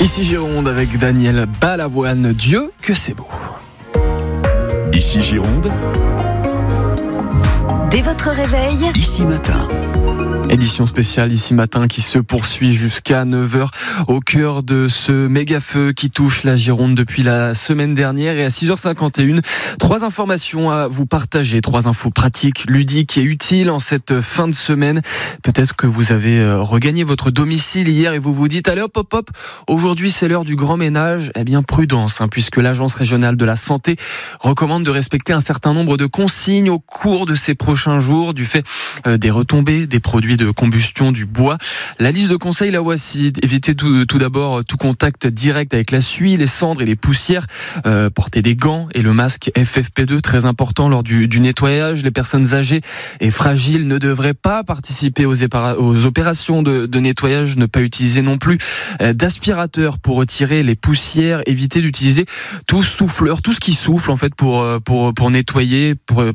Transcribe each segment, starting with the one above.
Ici Gironde avec Daniel Balavoine. Dieu que c'est beau. Ici Gironde. Dès votre réveil, Ici Matin. Édition spéciale Ici Matin qui se poursuit jusqu'à 9h au cœur de ce méga feu qui touche la Gironde depuis la semaine dernière. Et à 6h51, 3 informations à vous partager, 3 infos pratiques, ludiques et utiles en cette fin de semaine. Peut-être que vous avez regagné votre domicile hier et vous vous dites allez hop, aujourd'hui c'est l'heure du grand ménage. Eh bien prudence, puisque l'Agence régionale de la santé recommande de respecter un certain nombre de consignes au cours de ces prochains jours du fait des retombées des produits de combustion du bois. La liste de conseils, la voici. Évitez tout d'abord tout contact direct avec la suie, les cendres et les poussières. Portez des gants et le masque FFP2, très important lors du nettoyage. Les personnes âgées et fragiles ne devraient pas participer aux opérations de nettoyage. Ne pas utiliser non plus d'aspirateur pour retirer les poussières. Évitez d'utiliser tout souffleur, tout ce qui souffle en fait pour nettoyer.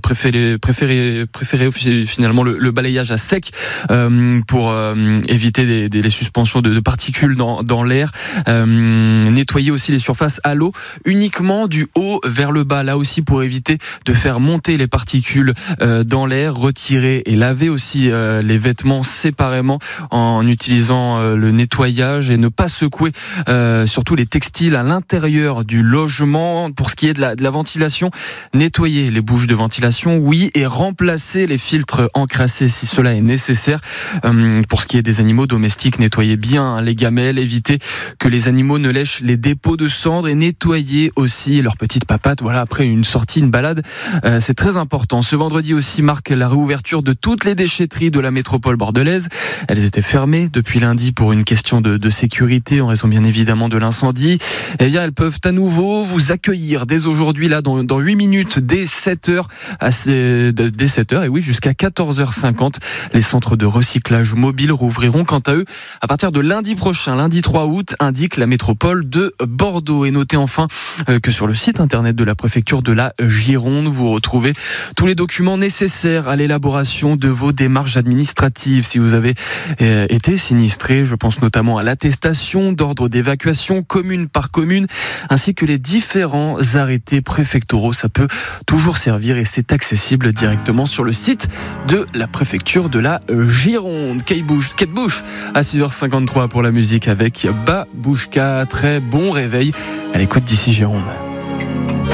Préférez finalement le balayage à sec. Pour éviter les suspensions de particules dans l'air. Nettoyer aussi les surfaces à l'eau uniquement du haut vers le bas, là aussi pour éviter de faire monter les particules dans l'air. Retirer et laver aussi les vêtements séparément en utilisant le nettoyage et ne pas secouer surtout les textiles à l'intérieur du logement. Pour ce qui est de la ventilation, nettoyer les bouches de ventilation, oui, et remplacer les filtres encrassés si cela est nécessaire. Pour ce qui est des animaux domestiques, nettoyez bien les gamelles, évitez que les animaux ne lèchent les dépôts de cendres et nettoyez aussi leurs petites papates. Voilà, après une sortie, une balade, c'est très important. Ce vendredi aussi marque la réouverture de toutes les déchetteries de la métropole bordelaise. Elles étaient fermées depuis lundi pour une question de sécurité en raison bien évidemment de l'incendie. Eh bien, elles peuvent à nouveau vous accueillir dès aujourd'hui, là, dans 8 minutes, dès 7h, dès 7h, et oui, jusqu'à 14h50. Les centres de recyclage mobile rouvriront quant à eux à partir de lundi prochain, lundi 3 août, indique la métropole de Bordeaux. Et notez enfin que sur le site internet de la préfecture de la Gironde, vous retrouvez tous les documents nécessaires à l'élaboration de vos démarches administratives. Si vous avez été sinistré, je pense notamment à l'attestation d'ordre d'évacuation commune par commune, ainsi que les différents arrêtés préfectoraux. Ça peut toujours servir et c'est accessible directement sur le site de la préfecture de la Gironde. Kate Bush à 6h53 pour la musique avec Babouchka. Très bon réveil à l'écoute d'Ici Gironde.